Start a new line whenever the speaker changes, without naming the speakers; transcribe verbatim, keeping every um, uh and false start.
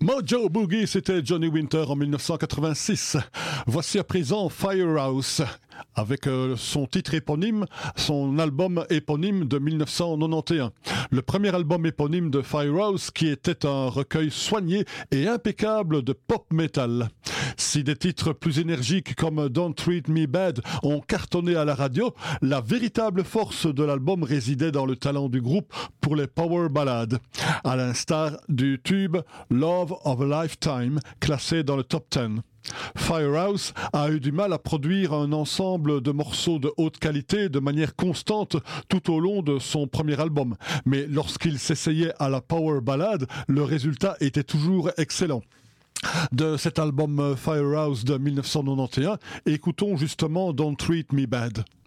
Mojo Boogie, c'était Johnny Winter en dix-neuf cent quatre-vingt-six. Voici à présent Firehouse, avec euh, son titre éponyme, son album éponyme de dix-neuf cent quatre-vingt-onze. Le premier album éponyme de Firehouse qui était un recueil soigné et impeccable de pop metal. Si des titres plus énergiques comme Don't Treat Me Bad ont cartonné à la radio, la véritable force de l'album résidait dans le talent du groupe pour les power ballades, à l'instar du tube Love of a Lifetime, classé dans le top dix. Firehouse a eu du mal à produire un ensemble de morceaux de haute qualité de manière constante tout au long de son premier album, mais lorsqu'il s'essayait à la power ballade, le résultat était toujours excellent. De cet album Firehouse de dix-neuf cent quatre-vingt-onze, écoutons justement Don't Treat Me Bad.